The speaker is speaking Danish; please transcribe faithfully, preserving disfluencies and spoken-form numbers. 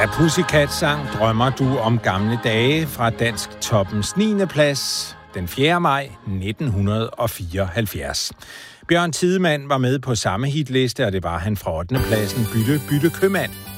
Ja, Pussycat sang Drømmer du om gamle dage fra Dansk Toppens niende plads den fjerde maj nitten fireoghalvfjerds. Bjørn Tidemand var med på samme hitliste, og det var han fra ottende pladsen Bytte Bytte Købmand.